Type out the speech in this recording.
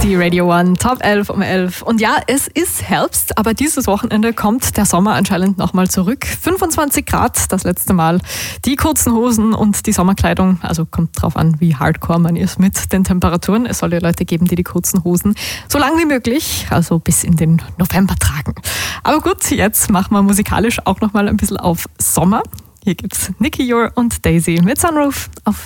Die Radio One Top 11 um 11. Und ja, es ist Herbst, aber dieses Wochenende kommt der Sommer anscheinend nochmal zurück. 25 Grad das letzte Mal. Die kurzen Hosen und die Sommerkleidung, also kommt drauf an, wie hardcore man ist mit den Temperaturen. Es soll ja Leute geben, die kurzen Hosen so lang wie möglich, also bis in den November tragen. Aber gut, jetzt machen wir musikalisch auch nochmal ein bisschen auf Sommer. Hier gibt's Nicky Ure und Daisy mit Sunroof auf